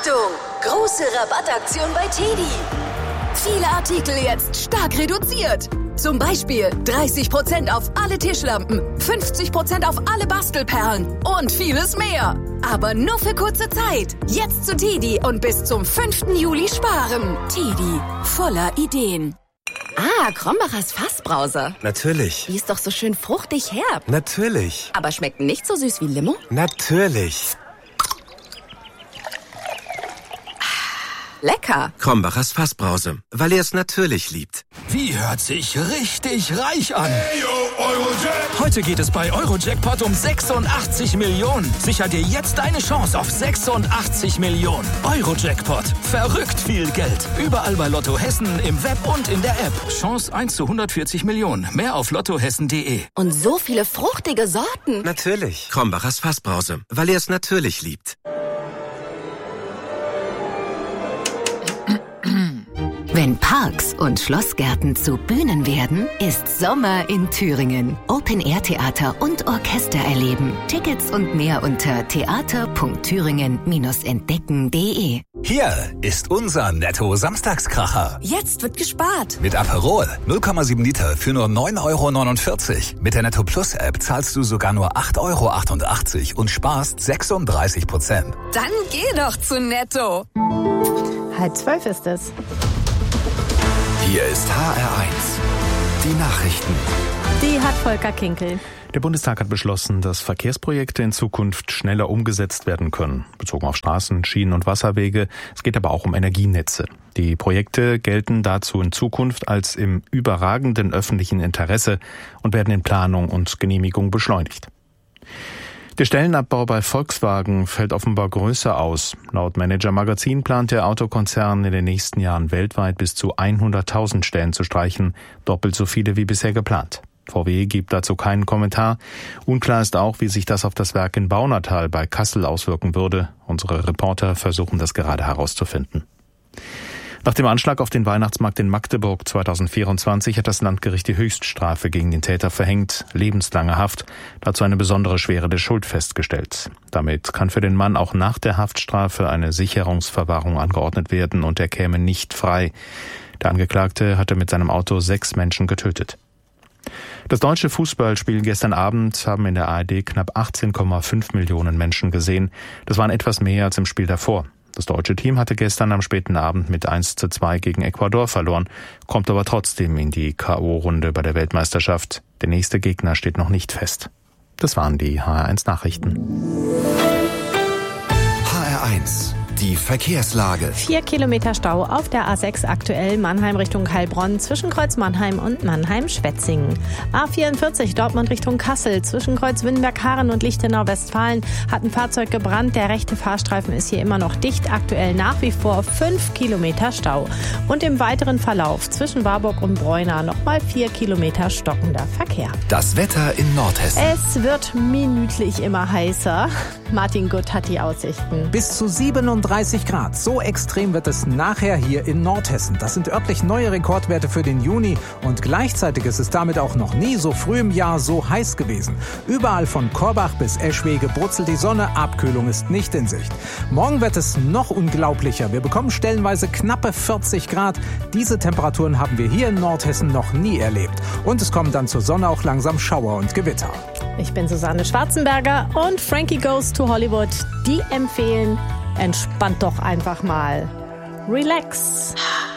Achtung! Große Rabattaktion bei TEDi. Viele Artikel jetzt stark reduziert. Zum Beispiel 30% auf alle Tischlampen, 50% auf alle Bastelperlen und vieles mehr. Aber nur für kurze Zeit. Jetzt zu TEDi und bis zum 5. Juli sparen. TEDi, voller Ideen. Ah, Krombacher's Fassbrause. Natürlich. Die ist doch so schön fruchtig herb. Natürlich. Aber schmeckt nicht so süß wie Limo? Natürlich. Lecker. Krombacher's Fassbrause, weil er es natürlich liebt. Die hört sich richtig reich an. Heute geht es bei Eurojackpot um 86 Millionen. Sicher dir jetzt deine Chance auf 86 Millionen. Eurojackpot. Verrückt viel Geld. Überall bei Lotto Hessen, im Web und in der App. Chance 1 zu 140 Millionen. Mehr auf lottohessen.de. Und so viele fruchtige Sorten. Natürlich. Krombacher's Fassbrause, weil er es natürlich liebt. Wenn Parks und Schlossgärten zu Bühnen werden, ist Sommer in Thüringen. Open-Air-Theater und Orchester erleben. Tickets und mehr unter theater.thüringen-entdecken.de. Hier ist unser Netto-Samstagskracher. Jetzt wird gespart. Mit Aperol 0,7 Liter für nur 9,49 €. Mit der Netto Plus App zahlst du sogar nur 8,88 € und sparst 36%. Dann geh doch zu Netto. 11:30 ist es. Hier ist HR1. Die Nachrichten. Die hat Volker Kinkel. Der Bundestag hat beschlossen, dass Verkehrsprojekte in Zukunft schneller umgesetzt werden können, bezogen auf Straßen, Schienen und Wasserwege. Es geht aber auch um Energienetze. Die Projekte gelten dazu in Zukunft als im überragenden öffentlichen Interesse und werden in Planung und Genehmigung beschleunigt. Der Stellenabbau bei Volkswagen fällt offenbar größer aus. Laut Manager Magazin plant der Autokonzern in den nächsten Jahren weltweit bis zu 100.000 Stellen zu streichen, doppelt so viele wie bisher geplant. VW gibt dazu keinen Kommentar. Unklar ist auch, wie sich das auf das Werk in Baunatal bei Kassel auswirken würde. Unsere Reporter versuchen das gerade herauszufinden. Nach dem Anschlag auf den Weihnachtsmarkt in Magdeburg 2024 hat das Landgericht die Höchststrafe gegen den Täter verhängt, lebenslange Haft, dazu eine besondere Schwere der Schuld festgestellt. Damit kann für den Mann auch nach der Haftstrafe eine Sicherungsverwahrung angeordnet werden und er käme nicht frei. Der Angeklagte hatte mit seinem Auto 6 Menschen getötet. Das deutsche Fußballspiel gestern Abend haben in der ARD knapp 18,5 Millionen Menschen gesehen. Das waren etwas mehr als im Spiel davor. Das deutsche Team hatte gestern am späten Abend mit 1:2 gegen Ecuador verloren, kommt aber trotzdem in die K.O.-Runde bei der Weltmeisterschaft. Der nächste Gegner steht noch nicht fest. Das waren die HR1 Nachrichten. HR1. Die Verkehrslage. 4 Kilometer Stau auf der A6 aktuell Mannheim Richtung Heilbronn zwischen Kreuz Mannheim und Mannheim-Schwetzingen. A44 Dortmund Richtung Kassel zwischen Kreuz Wittenberg-Haaren und Lichtenau-Westfalen hat ein Fahrzeug gebrannt. Der rechte Fahrstreifen ist hier immer noch dicht. Aktuell nach wie vor 5 Kilometer Stau. Und im weiteren Verlauf zwischen Warburg und Breuna nochmal 4 Kilometer stockender Verkehr. Das Wetter in Nordhessen. Es wird minütlich immer heißer. Martin Gutt hat die Aussichten. Bis zu 37 Grad. So extrem wird es nachher hier in Nordhessen. Das sind örtlich neue Rekordwerte für den Juni und gleichzeitig ist es damit auch noch nie so früh im Jahr so heiß gewesen. Überall von Korbach bis Eschwege brutzelt die Sonne, Abkühlung ist nicht in Sicht. Morgen wird es noch unglaublicher. Wir bekommen stellenweise knappe 40 Grad. Diese Temperaturen haben wir hier in Nordhessen noch nie erlebt. Und es kommen dann zur Sonne auch langsam Schauer und Gewitter. Ich bin Susanne Schwarzenberger und Frankie Goes to Hollywood. Die empfehlen, entspannt doch einfach mal. Relax.